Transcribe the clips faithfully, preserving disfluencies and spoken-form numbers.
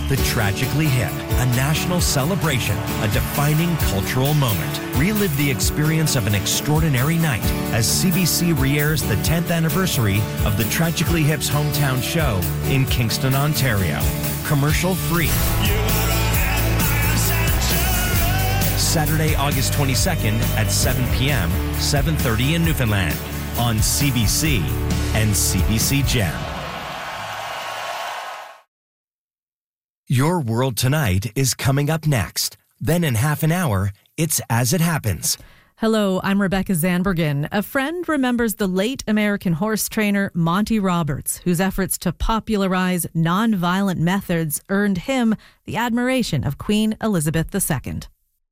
The Tragically Hip, a national celebration, a defining cultural moment. Relive the experience of an extraordinary night as C B C re-airs the tenth anniversary of the Tragically Hip's hometown show in Kingston, Ontario. Commercial free. Saturday, August twenty-second at seven p.m., seven thirty in Newfoundland on C B C and C B C Gem. Your World Tonight is coming up next. Then in half an hour, it's As It Happens. Hello, I'm Rebecca Zandbergen. A friend remembers the late American horse trainer Monty Roberts, whose efforts to popularize nonviolent methods earned him the admiration of Queen Elizabeth the Second.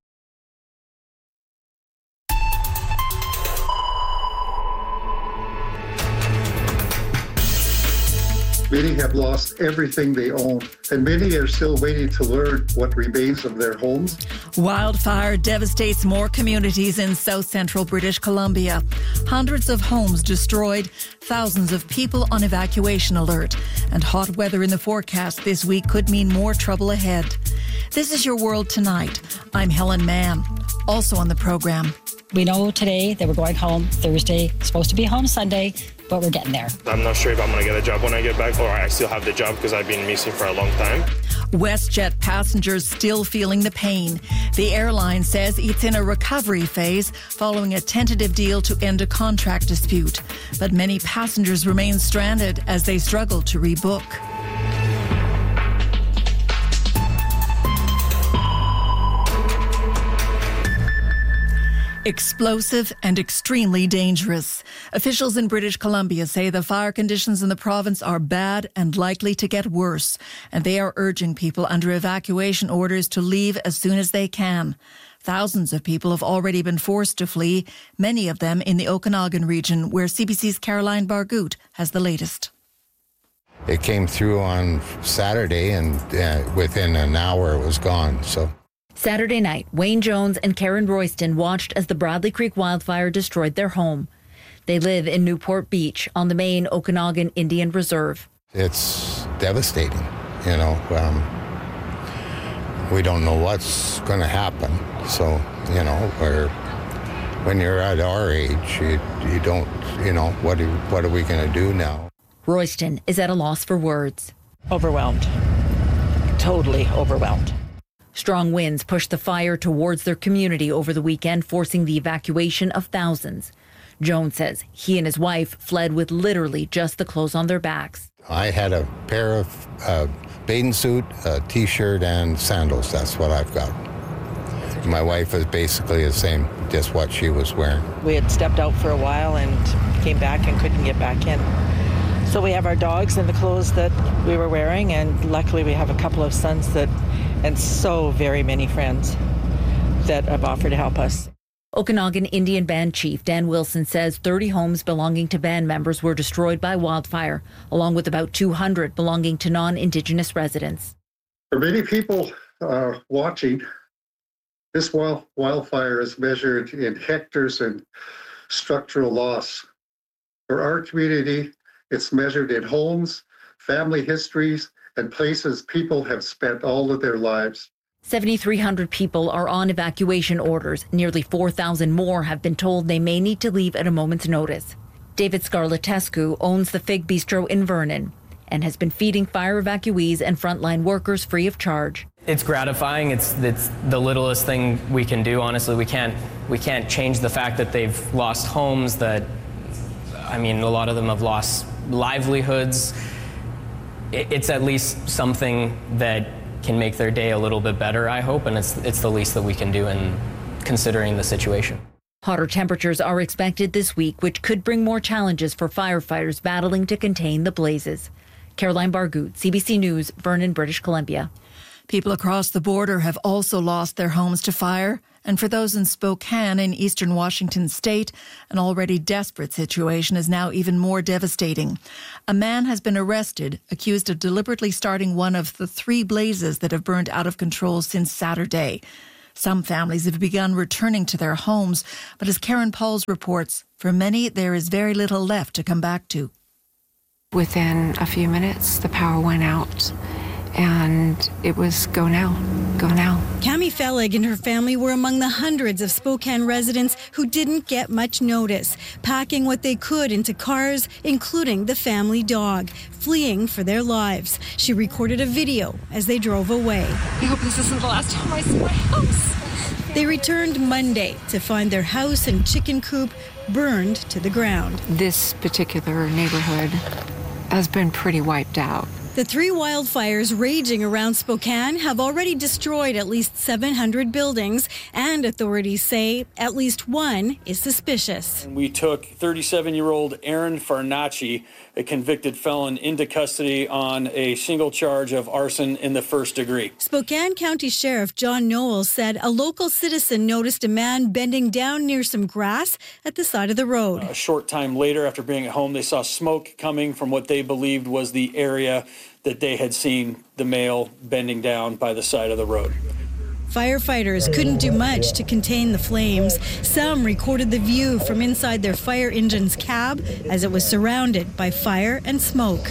Many have lost everything they own, and many are still waiting to learn what remains of their homes. Wildfire devastates more communities in south central British Columbia. Hundreds of homes destroyed, thousands of people on evacuation alert, and hot weather in the forecast this week could mean more trouble ahead. This is Your World Tonight. I'm Helen Mann. Also on the program. We know today that we're going home Thursday, supposed to be home Sunday, but we're getting there. I'm not sure if I'm going to get a job when I get back, or I still have the job because I've been missing for a long time. WestJet passengers still feeling the pain. The airline says it's in a recovery phase following a tentative deal to end a contract dispute. But many passengers remain stranded as they struggle to rebook. Explosive and extremely dangerous. Officials in British Columbia say the fire conditions in the province are bad and likely to get worse, and they are urging people under evacuation orders to leave as soon as they can. Thousands of people have already been forced to flee, many of them in the Okanagan region, where C B C's Caroline Bargout has the latest. It came through on Saturday, and uh, within an hour it was gone, so... Saturday night, Wayne Jones and Karen Royston watched as the Bradley Creek wildfire destroyed their home. They live in Newport Beach on the main Okanagan Indian Reserve. It's devastating, you know. Um, we don't know what's going to happen. So, you know, we're, when you're at our age, you, you don't, you know, what, do, what are we going to do now? Royston is at a loss for words. Overwhelmed. Totally overwhelmed. Strong winds pushed the fire towards their community over the weekend, forcing the evacuation of thousands. Jones says he and his wife fled with literally just the clothes on their backs. I had a pair of uh, bathing suit, a T-shirt, and sandals. That's what I've got. My wife is basically the same, just what she was wearing. We had stepped out for a while and came back and couldn't get back in. So we have our dogs and the clothes that we were wearing, and luckily we have a couple of sons that, and so very many friends that have offered to help us. Okanagan Indian Band Chief Dan Wilson says thirty homes belonging to band members were destroyed by wildfire, along with about two hundred belonging to non-Indigenous residents. For many people uh, watching, this wild, wildfire is measured in hectares and structural loss. For our community, it's measured in homes, family histories, and places people have spent all of their lives. seven thousand three hundred people are on evacuation orders. Nearly four thousand more have been told they may need to leave at a moment's notice. David Scarlatescu owns the Fig Bistro in Vernon and has been feeding fire evacuees and frontline workers free of charge. It's gratifying. It's, it's the littlest thing we can do, honestly. We can't, we can't change the fact that they've lost homes, that, I mean, a lot of them have lost livelihoods. It's at least something that can make their day a little bit better, I hope, and it's it's the least that we can do in considering the situation. Hotter temperatures are expected this week, which could bring more challenges for firefighters battling to contain the blazes. Caroline Bargout, C B C News, Vernon, British Columbia. People across the border have also lost their homes to fire. And for those in Spokane in eastern Washington state, an already desperate situation is now even more devastating. A man has been arrested, accused of deliberately starting one of the three blazes that have burned out of control since Saturday. Some families have begun returning to their homes, but as Karen Pauls reports, for many there is very little left to come back to. Within a few minutes, the power went out, And it was go now, go now. Cami Fellig and her family were among the hundreds of Spokane residents who didn't get much notice, packing what they could into cars, including the family dog, fleeing for their lives. She recorded a video as they drove away. I hope this isn't the last time I see my house. They returned Monday to find their house and chicken coop burned to the ground. This particular neighborhood has been pretty wiped out. The three wildfires raging around Spokane have already destroyed at least seven hundred buildings, and authorities say at least one is suspicious. We took thirty-seven-year-old Aaron Farnacci, a convicted felon, into custody on a single charge of arson in the first degree. Spokane County Sheriff John Knowles said a local citizen noticed a man bending down near some grass at the side of the road. A short time later, after being at home, they saw smoke coming from what they believed was the area that they had seen the male bending down by the side of the road. Firefighters couldn't do much to contain the flames. Some recorded the view from inside their fire engine's cab as it was surrounded by fire and smoke.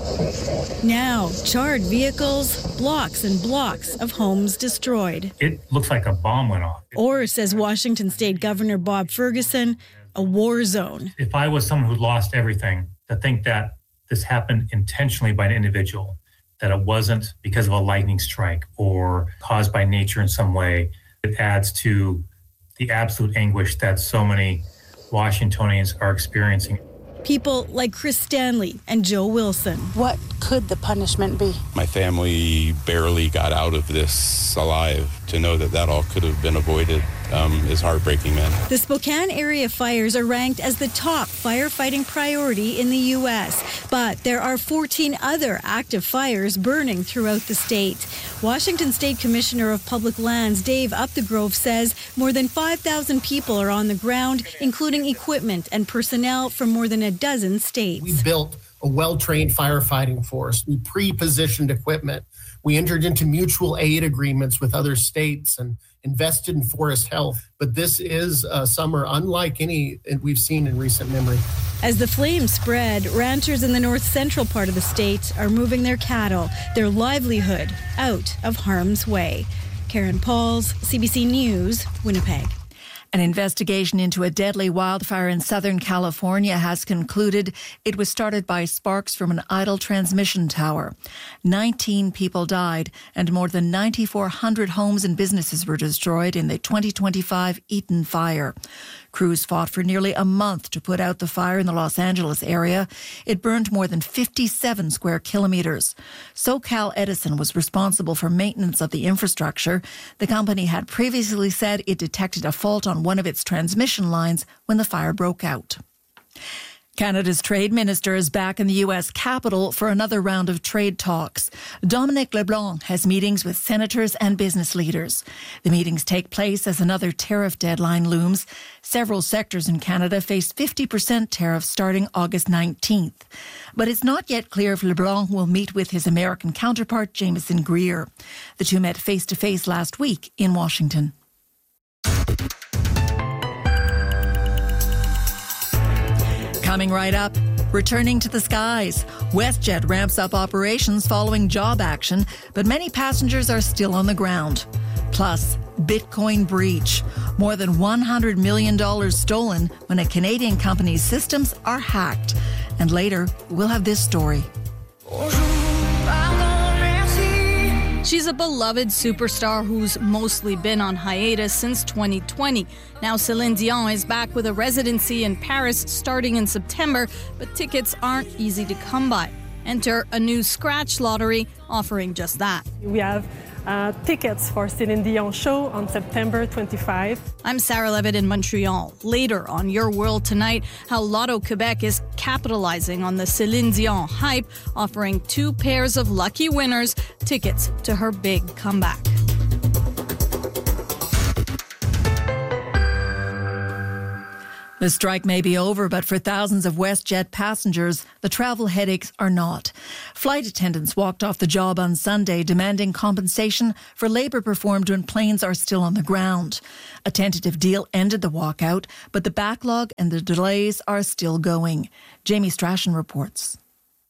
Now, charred vehicles, blocks and blocks of homes destroyed. It looks like a bomb went off. Or, says Washington State Governor Bob Ferguson, a war zone. If I was someone who lost everything, to think that this happened intentionally by an individual, that it wasn't because of a lightning strike or caused by nature in some way, it adds to the absolute anguish that so many Washingtonians are experiencing. People like Chris Stanley and Joe Wilson. What could the punishment be? My family barely got out of this alive. To know that that all could have been avoided um, is heartbreaking, man. The Spokane area fires are ranked as the top firefighting priority in the U S, but there are fourteen other active fires burning throughout the state. Washington State Commissioner of Public Lands Dave Upthegrove says more than five thousand people are on the ground, including equipment and personnel from more than a dozen states. We built a well-trained firefighting force. We pre-positioned equipment. We entered into mutual aid agreements with other states and invested in forest health. But this is a summer unlike any we've seen in recent memory. As the flames spread, ranchers in the north central part of the state are moving their cattle, their livelihood, out of harm's way. Karen Pauls, C B C News, Winnipeg. An investigation into a deadly wildfire in Southern California has concluded it was started by sparks from an idle transmission tower. nineteen people died and more than nine thousand four hundred homes and businesses were destroyed in the twenty twenty-five Eaton fire. Crews fought for nearly a month to put out the fire in the Los Angeles area. It burned more than fifty-seven square kilometers. SoCal Edison was responsible for maintenance of the infrastructure. The company had previously said it detected a fault on one of its transmission lines when the fire broke out. Canada's trade minister is back in the U S Capitol for another round of trade talks. Dominic LeBlanc has meetings with senators and business leaders. The meetings take place as another tariff deadline looms. Several sectors in Canada face fifty percent tariffs starting August nineteenth. But it's not yet clear if LeBlanc will meet with his American counterpart, Jameson Greer. The two met face-to-face last week in Washington. Coming right up, returning to the skies. WestJet ramps up operations following job action, but many passengers are still on the ground. Plus, Bitcoin breach. More than one hundred million dollars stolen when a Canadian company's systems are hacked. And later, we'll have this story. She's a beloved superstar who's mostly been on hiatus since twenty twenty. Now Celine Dion is back with a residency in Paris starting in September, but tickets aren't easy to come by. Enter a new scratch lottery offering just that. We have uh, tickets for Celine Dion show on September twenty-fifth. I'm Sarah Levitt in Montreal. Later on Your World Tonight, how Lotto Quebec is capitalizing on the Celine Dion hype, offering two pairs of lucky winners tickets to her big comeback. The strike may be over, but for thousands of WestJet passengers, the travel headaches are not. Flight attendants walked off the job on Sunday demanding compensation for labour performed when planes are still on the ground. A tentative deal ended the walkout, but the backlog and the delays are still going. Jamie Strachan reports.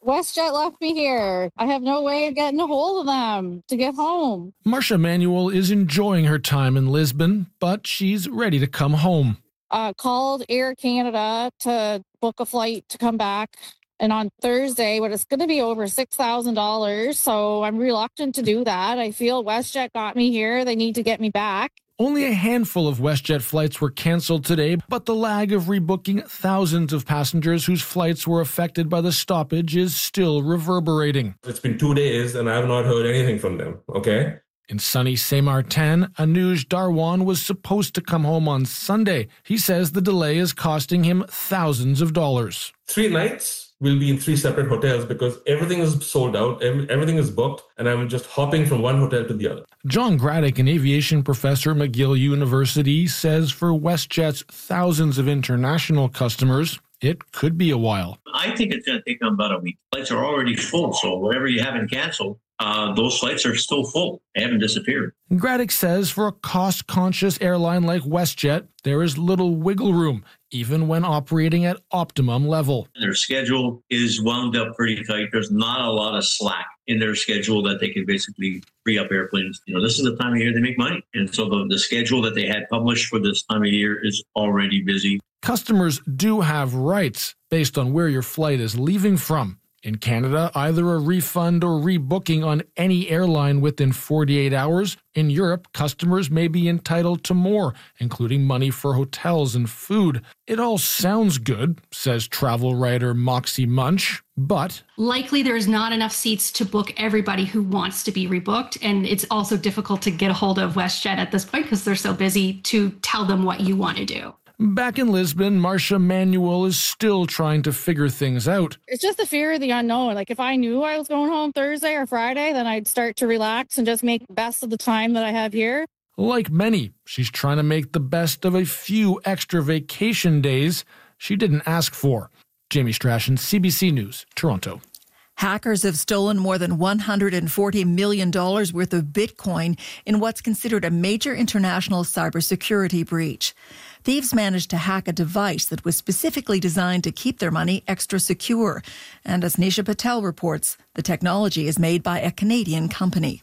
WestJet left me here. I have no way of getting a hold of them to get home. Marcia Manuel is enjoying her time in Lisbon, but she's ready to come home. Uh, called Air Canada to book a flight to come back. And on Thursday, but it's going to be over six thousand dollars. So I'm reluctant to do that. I feel WestJet got me here. They need to get me back. Only a handful of WestJet flights were canceled today, but the lag of rebooking thousands of passengers whose flights were affected by the stoppage is still reverberating. It's been two days and I have not heard anything from them, okay? In sunny Saint-Martin, Anuj Darwan was supposed to come home on Sunday. He says the delay is costing him thousands of dollars. Three nights will be in three separate hotels because everything is sold out, everything is booked, and I'm just hopping from one hotel to the other. John Graddick, an aviation professor at McGill University, says for WestJet's thousands of international customers, it could be a while. I think it's going to take them about a week. Flights are already full, so whatever you haven't canceled, uh, those flights are still full. They haven't disappeared. Graddick says for a cost-conscious airline like WestJet, there is little wiggle room, even when operating at optimum level. Their schedule is wound up pretty tight. There's not a lot of slack in their schedule that they can basically free up airplanes. You know, this is the time of year they make money. And so the, the schedule that they had published for this time of year is already busy. Customers do have rights based on where your flight is leaving from. In Canada, either a refund or rebooking on any airline within forty-eight hours. In Europe, customers may be entitled to more, including money for hotels and food. It all sounds good, says travel writer Moxie Munch, but likely there's not enough seats to book everybody who wants to be rebooked, and it's also difficult to get a hold of WestJet at this point because they're so busy to tell them what you want to do. Back in Lisbon, Marcia Manuel is still trying to figure things out. It's just the fear of the unknown. Like if I knew I was going home Thursday or Friday, then I'd start to relax and just make the best of the time that I have here. Like many, she's trying to make the best of a few extra vacation days she didn't ask for. Jamie Strachan, C B C News, Toronto. Hackers have stolen more than one hundred forty million dollars worth of Bitcoin in what's considered a major international cybersecurity breach. Thieves managed to hack a device that was specifically designed to keep their money extra secure. And as Nisha Patel reports, the technology is made by a Canadian company.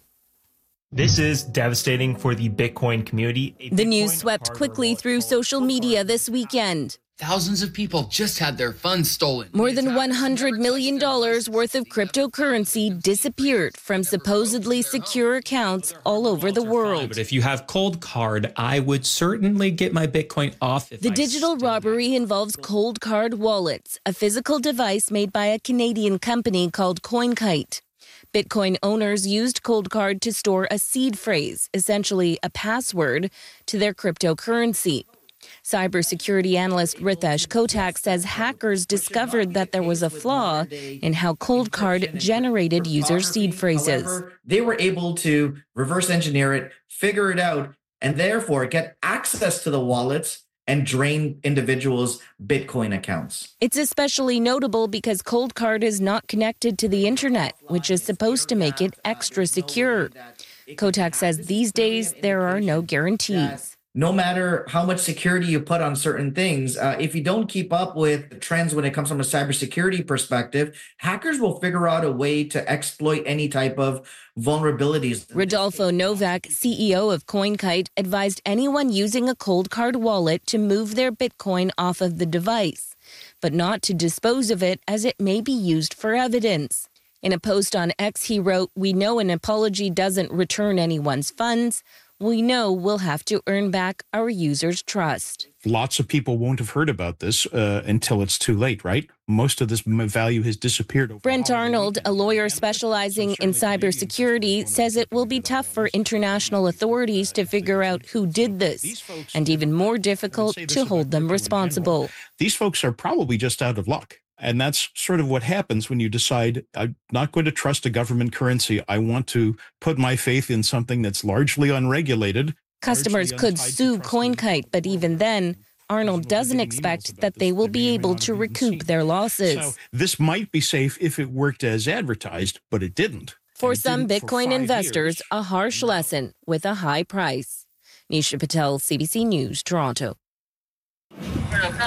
This is devastating for the Bitcoin community. The news swept quickly through social media this weekend. Thousands of people just had their funds stolen. More than one hundred million dollars worth of cryptocurrency disappeared from supposedly secure accounts all over the world. But if you have Cold Card, I would certainly get my Bitcoin off. If the I digital robbery involves Cold Card wallets, a physical device made by a Canadian company called CoinKite. Bitcoin owners used Cold Card to store a seed phrase, essentially a password, to their cryptocurrency. Cybersecurity analyst Ritesh Kotak says hackers discovered that there was a flaw in how Cold Card generated user seed phrases. However, they were able to reverse engineer it, figure it out, and therefore get access to the wallets and drain individuals' Bitcoin accounts. It's especially notable because Cold Card is not connected to the internet, which is supposed to make it extra secure. Kotak says these days there are no guarantees. No matter how much security you put on certain things, uh, if you don't keep up with the trends when it comes from a cybersecurity perspective, hackers will figure out a way to exploit any type of vulnerabilities. Rodolfo Novak, C E O of CoinKite, advised anyone using a Cold Card wallet to move their Bitcoin off of the device, but not to dispose of it as it may be used for evidence. In a post on X, he wrote, "We know an apology doesn't return anyone's funds. We know we'll have to earn back our users' trust." Lots of people won't have heard about this uh, until it's too late, right? Most of this value has disappeared. Over Brent Arnold, a lawyer specializing in cybersecurity, says it will be tough for international authorities to figure out who did this, and even more difficult to hold them responsible. These folks are probably just out of luck. And that's sort of what happens when you decide, I'm not going to trust a government currency. I want to put my faith in something that's largely unregulated. Customers could sue CoinKite, but even then, Arnold doesn't expect that they will be able to recoup their losses. So this might be safe if it worked as advertised, but it didn't. For some Bitcoin investors, a harsh lesson with a high price. Nisha Patel, C B C News, Toronto.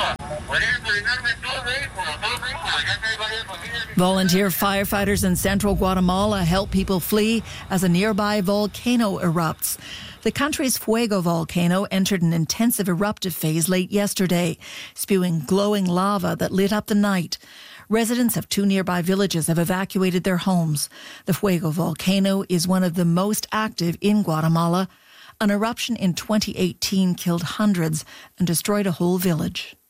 Volunteer firefighters in central Guatemala help people flee as a nearby volcano erupts. The country's Fuego volcano entered an intensive eruptive phase late yesterday, spewing glowing lava that lit up the night. Residents of two nearby villages have evacuated their homes. The Fuego volcano is one of the most active in Guatemala. An eruption in twenty eighteen killed hundreds and destroyed a whole village.